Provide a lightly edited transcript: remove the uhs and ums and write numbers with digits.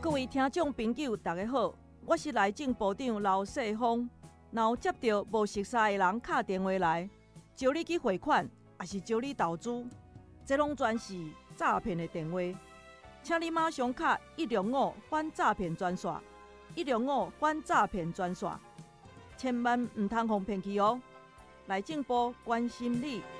各位听众朋友，大家好，我是内政部长刘世芳。若有接到无熟悉的人打电话来，招你去汇款，还是招你投资，这拢全是诈骗的电话。请你马上打105反诈骗专线，105反诈骗专线，千万唔通互骗去哦。内政部关心你。